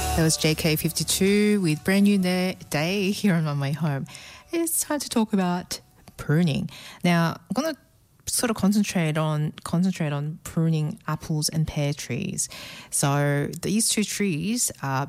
That was JK52 with Brand New Day here on My Home. It's time to talk about pruning. Now, I'm going to sort of concentrate on pruning apples and pear trees. So these two trees are